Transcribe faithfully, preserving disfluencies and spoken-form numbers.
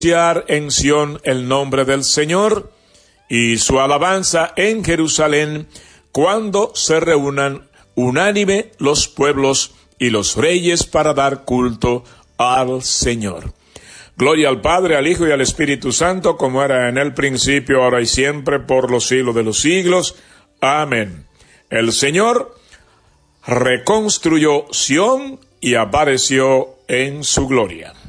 en Sión el nombre del Señor y su alabanza en Jerusalén, cuando se reúnan unánime los pueblos y los reyes para dar culto al Señor. Gloria al Padre, al Hijo y al Espíritu Santo, como era en el principio, ahora y siempre, por los siglos de los siglos. Amén. El Señor reconstruyó Sión y apareció en su gloria.